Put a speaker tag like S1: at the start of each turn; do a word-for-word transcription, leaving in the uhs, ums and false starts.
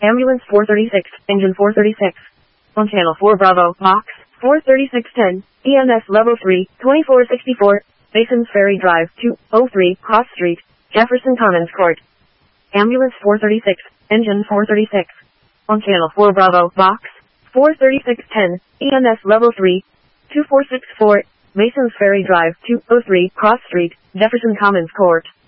S1: Ambulance four thirty-six, engine four thirty-six. On channel four Bravo, box four thirty-six ten, E M S level three, twenty-four sixty-four, Masons Ferry Drive, two oh three, Cross Street, Jefferson Commons Court. Ambulance four thirty-six, engine four thirty-six. On channel four Bravo, box four thirty-six ten, E M S level three, two four six four, Masons Ferry Drive, two oh three, Cross Street, Jefferson Commons Court.